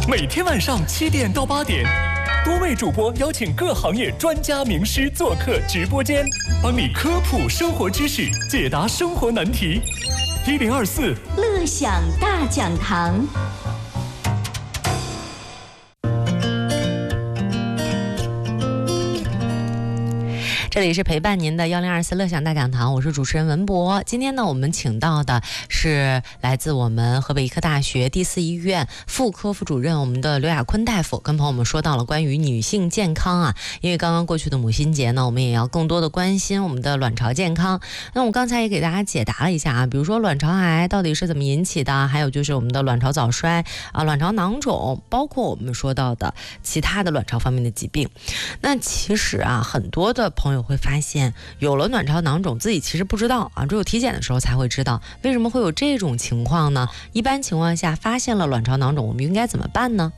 每天晚上7点到8点，多位主播邀请各行业专家名师做客直播间，帮你科普生活知识，解答生活难题。1024 乐享大讲堂。 这里是陪伴您的1024乐享大讲堂，我是主持人文博。今天呢，我们请到的是来自我们河北医科大学第4医院妇科副主任我们的刘亚坤大夫，跟朋友们说到了关于女性健康啊，因为刚刚过去的母亲节呢，我们也要更多的关心我们的卵巢健康。那我刚才也给大家解答了一下啊，比如说卵巢癌到底是怎么引起的，还有就是我们的卵巢早衰啊、卵巢囊肿，包括我们说到的其他的卵巢方面的疾病。那其实啊，很多的朋友会发现有了卵巢囊肿自己其实不知道啊，只有体检的时候才会知道。为什么会有这种情况呢？一般情况下发现了卵巢囊肿我们应该怎么办呢？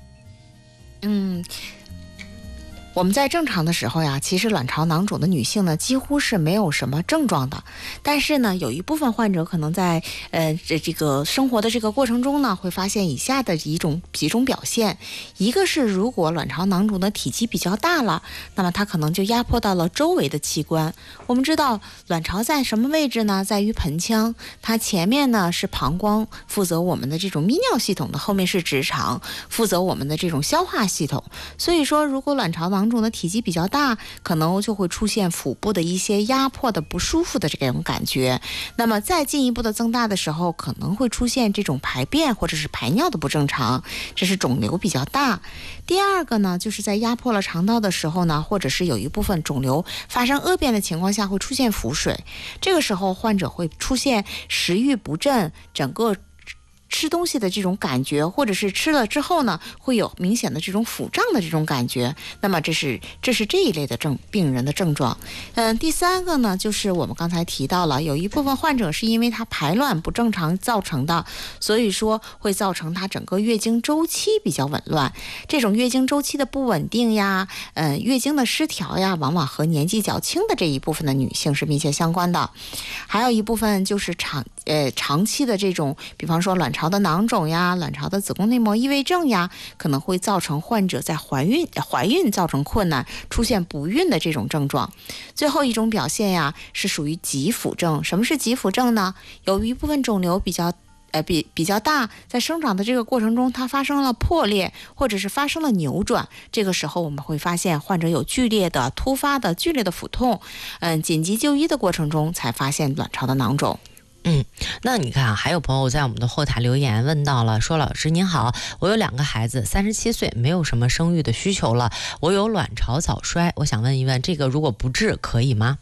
我们在正常的时候呀，其实卵巢囊肿的女性呢，几乎是没有什么症状的。但是呢，有一部分患者可能在这个生活的这个过程中呢，会发现以下的几种表现。一个是如果卵巢囊肿的体积比较大了，那么它可能就压迫到了周围的器官。我们知道卵巢在什么位置呢？在于盆腔，它前面呢是膀胱，负责我们的这种泌尿系统的，后面是直肠，负责我们的这种消化系统。所以说，如果卵巢囊肿的体积比较大，可能就会出现腹部的一些压迫的不舒服的这种感觉。那么再进一步的增大的时候，可能会出现这种排便或者是排尿的不正常，这是肿瘤比较大。第二个呢，就是在压迫了肠道的时候呢，或者是有一部分肿瘤发生恶变的情况下，会出现腹水。这个时候患者会出现食欲不振，整个吃东西的这种感觉，或者是吃了之后呢，会有明显的这种腹胀的这种感觉。那么这是这一类的病人的症状。第三个呢，就是我们刚才提到了，有一部分患者是因为他排卵不正常造成的，所以说会造成他整个月经周期比较紊乱。这种月经周期的不稳定呀，月经的失调呀，往往和年纪较轻的这一部分的女性是密切相关的。还有一部分就是长期的这种，比方说卵巢的囊肿呀、卵巢的子宫内膜异位症呀，可能会造成患者在怀孕造成困难，出现不孕的这种症状。最后一种表现呀，是属于急腹症。什么是急腹症呢？有一部分肿瘤比较大，在生长的这个过程中，它发生了破裂，或者是发生了扭转。这个时候我们会发现患者有突发的剧烈的腹痛，紧急就医的过程中才发现卵巢的囊肿。 那你看啊，还有朋友在我们的后台留言问到了，说老师您好，我有2个孩子，37岁，没有什么生育的需求了，我有卵巢早衰，我想问一问，这个如果不治可以吗？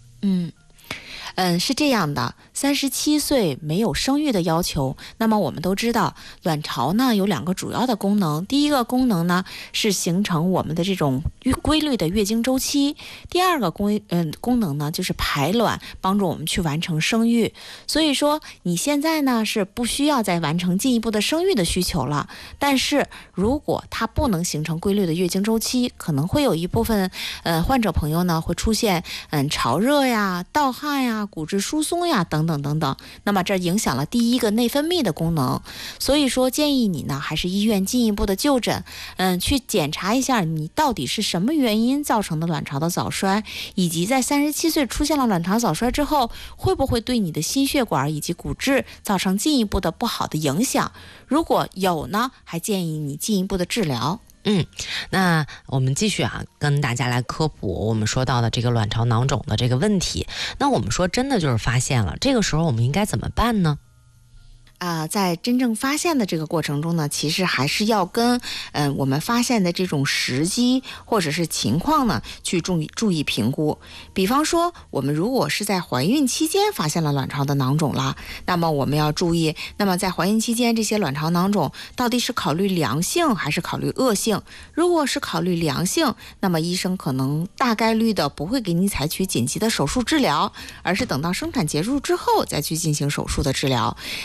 是这样的，37岁没有生育的要求。那么我们都知道，卵巢呢有2个主要的功能。第一个功能呢是形成我们的这种规律的月经周期，第二个功能呢就是排卵，帮助我们去完成生育。所以说你现在呢是不需要再完成进一步的生育的需求了。但是如果它不能形成规律的月经周期，可能会有一部分患者朋友呢会出现潮热呀、盗汗呀、骨质疏松呀等等等等，那么这影响了第一个内分泌的功能。所以说建议你呢还是医院进一步的就诊，去检查一下你到底是什么原因造成的卵巢的早衰，以及在37岁出现了卵巢早衰之后，会不会对你的心血管以及骨质造成进一步的不好的影响。如果有呢，还建议你进一步的治疗。 那我们继续跟大家来科普我们说到的这个卵巢囊肿的这个问题。那我们说真的就是发现了，这个时候我们应该怎么办呢？ 在真正发现的这个过程中呢，其实还是要跟我们发现的这种时机或者是情况呢去注意评估。比方说我们如果是在怀孕期间发现了卵巢的囊肿了，那么我们要注意，那么在怀孕期间这些卵巢囊肿到底是考虑良性还是考虑恶性。如果是考虑良性，那么医生可能大概率的不会给你采取紧急的手术治疗，而是等到生产结束之后再去进行手术的治疗。但是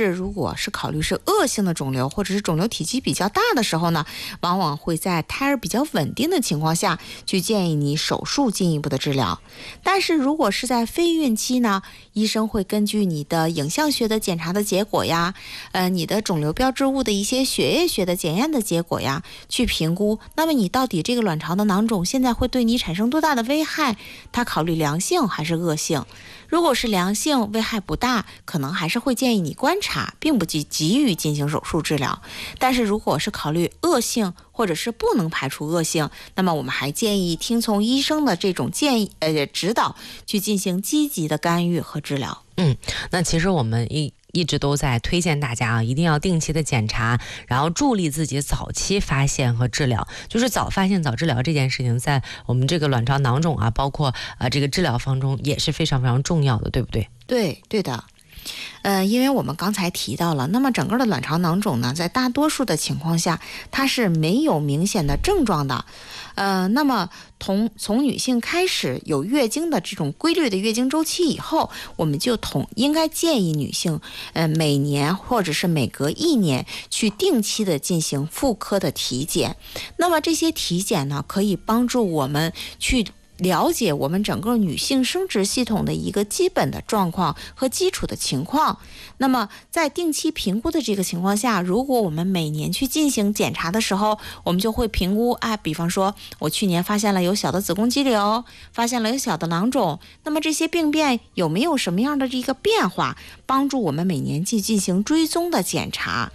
如果是考虑是恶性的肿瘤，或者是肿瘤体积比较大的时候呢，往往会在胎儿比较稳定的情况下去建议你手术进一步的治疗。但是如果是在非孕期呢，医生会根据你的影像学的检查的结果呀，你的肿瘤标志物的一些血液学的检验的结果呀，去评估，那么你到底这个卵巢的囊肿现在会对你产生多大的危害，它考虑良性还是恶性。如果是良性，危害不大，可能还是会建议你观察，并不急于进行手术治疗。但是如果是考虑恶性，或者是不能排除恶性，那么我们还建议听从医生的这种建议指导，去进行积极的干预和治疗。 那其实我们一直都在推荐大家一定要定期的检查，然后助力自己早期发现和治疗。就是早发现早治疗这件事情，在我们这个卵巢囊肿啊，包括这个治疗方中也是非常非常重要的，对不对？ 对的。因为我们刚才提到了，那么整个的卵巢囊肿呢，在大多数的情况下，它是没有明显的症状的。那么从女性开始有月经的这种规律的月经周期以后，我们就应该建议女性，每年或者是每隔1年去定期的进行妇科的体检。那么这些体检呢，可以帮助我们去了解我们整个女性生殖系统的一个基本的状况和基础的情况。那么在定期评估的这个情况下，如果我们每年去进行检查的时候，我们就会评估比方说我去年发现了有小的子宫肌瘤，发现了有小的囊肿，那么这些病变有没有什么样的这个变化，帮助我们每年去进行追踪的检查。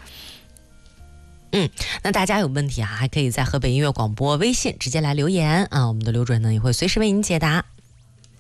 那大家有问题还可以在河北音乐广播微信直接来留言啊，我们的刘主任呢也会随时为您解答。